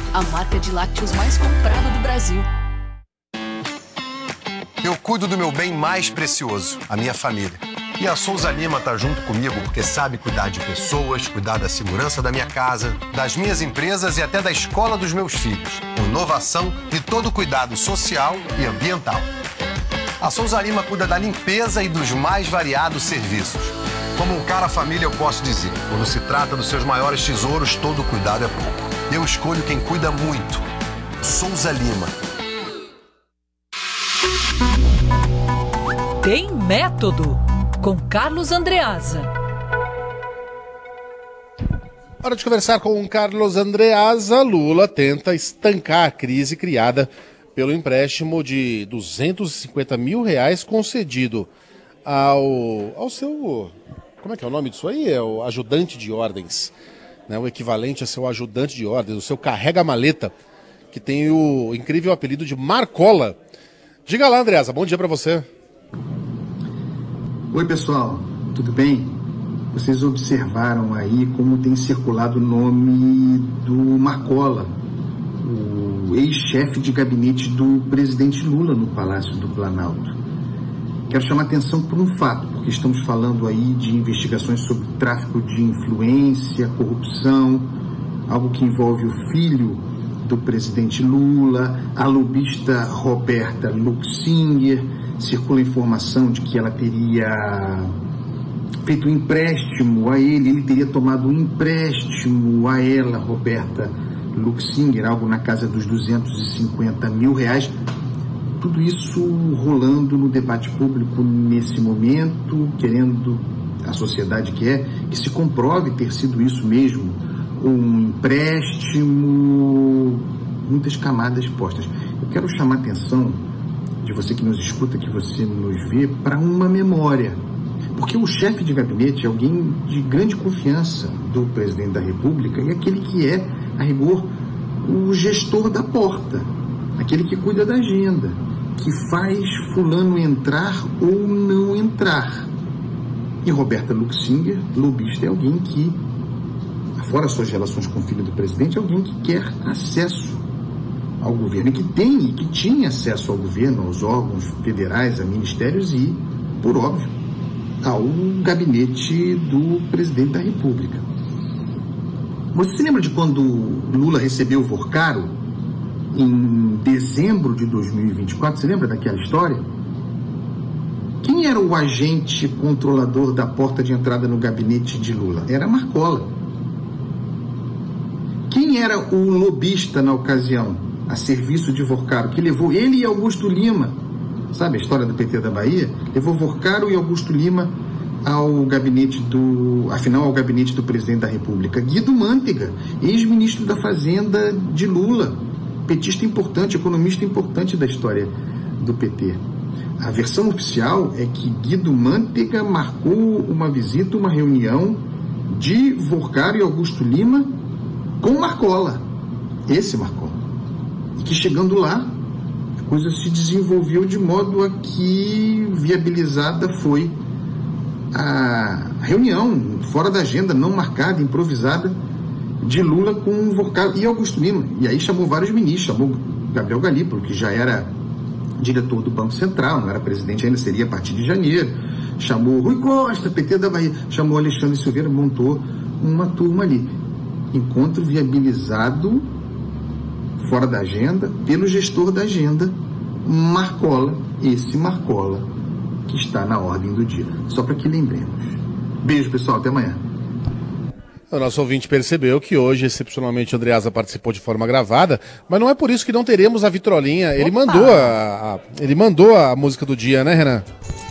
a marca de lácteos mais comprada do Brasil. Eu cuido do meu bem mais precioso, a minha família. E a Souza Lima tá junto comigo porque sabe cuidar de pessoas, cuidar da segurança da minha casa, das minhas empresas e até da escola dos meus filhos. Com inovação e todo cuidado social e ambiental. A Souza Lima cuida da limpeza e dos mais variados serviços. Como um cara família, eu posso dizer, quando se trata dos seus maiores tesouros, todo cuidado é pouco. Eu escolho quem cuida muito. Souza Lima. Tem Método, com Carlos Andreasa. Hora de conversar com o Carlos Andreasa. Lula tenta estancar a crise criada pelo empréstimo de R$250 mil concedido ao seu... Como é que é o nome disso aí? É o ajudante de ordens, né? O equivalente a seu ajudante de ordens, o seu carrega-maleta, que tem o incrível apelido de Marcola. Diga lá, Andreasa, bom dia para você. Oi, pessoal, tudo bem? Vocês observaram aí como tem circulado o nome do Marcola, o ex-chefe de gabinete do presidente Lula no Palácio do Planalto. Quero chamar a atenção por um fato, porque estamos falando aí de investigações sobre tráfico de influência, corrupção, algo que envolve o filho do presidente Lula, a lobista Roberta Luxinger. Circula informação de que ela teria feito um empréstimo a ele teria tomado um empréstimo a ela, Roberta Luxinger, algo na casa dos R$250 mil. Tudo isso rolando no debate público nesse momento, querendo a sociedade que se comprove ter sido isso mesmo, um empréstimo, muitas camadas postas. Eu quero chamar a atenção de você que nos escuta, que você nos vê, para uma memória. Porque o chefe de gabinete é alguém de grande confiança do presidente da República e aquele que é, a rigor, o gestor da porta, aquele que cuida da agenda, que faz fulano entrar ou não entrar. E Roberta Luxinger, lobista, é alguém que, fora suas relações com o filho do presidente, é alguém que quer acesso ao governo, e que tem e que tinha acesso ao governo, aos órgãos federais, a ministérios e, por óbvio, ao gabinete do presidente da República. Você se lembra de quando Lula recebeu o Vorcaro em dezembro de 2024? Você lembra daquela história? Quem era o agente controlador da porta de entrada no gabinete de Lula? Era Marcola. Quem era o lobista na ocasião, a serviço de Vorcaro, que levou ele e Augusto Lima, sabe a história do PT da Bahia? Levou Vorcaro e Augusto Lima ao gabinete do presidente da República. Guido Mantega, ex-ministro da Fazenda de Lula, petista importante, economista importante da história do PT. A versão oficial é que Guido Mantega marcou uma visita, uma reunião de Vorcaro e Augusto Lima com Marcola, esse Marcola. E que chegando lá, a coisa se desenvolveu de modo a que viabilizada foi a reunião fora da agenda, não marcada, improvisada, de Lula com Vorcaro e Augusto Lima. E aí chamou vários ministros, chamou Gabriel Galípolo, que já era diretor do Banco Central, não era presidente ainda, seria a partir de janeiro. Chamou Rui Costa, PT da Bahia, chamou Alexandre Silveira, montou uma turma ali. Encontro viabilizado fora da agenda pelo gestor da agenda, Marcola, esse Marcola que está na ordem do dia. Só para que lembremos. Beijo, pessoal, até amanhã. O nosso ouvinte percebeu que hoje, excepcionalmente, o Andreasa participou de forma gravada, mas não é por isso que não teremos a vitrolinha. Ele mandou a música do dia, né, Renan?